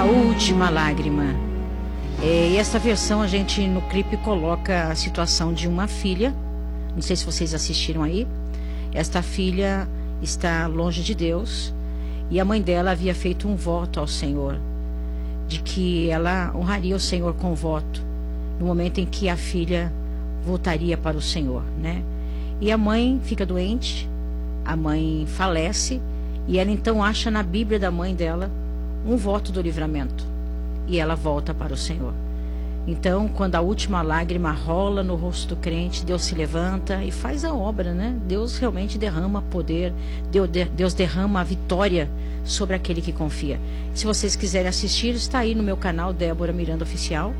Última Lágrima. E essa versão a gente no clipe coloca a situação de uma filha. Não sei se vocês assistiram aí. Esta filha está longe de Deus e a mãe dela havia feito um voto ao Senhor de que ela honraria o Senhor com voto no momento em que a filha voltaria para o Senhor, né? E a mãe fica doente, a mãe falece e ela então acha na Bíblia da mãe dela um voto do livramento e ela volta para o Senhor. Então, quando a última lágrima rola no rosto do crente, Deus se levanta e faz a obra, né? Deus realmente derrama poder, Deus derrama a vitória sobre aquele que confia. Se vocês quiserem assistir, está aí no meu canal Débora Miranda Oficial.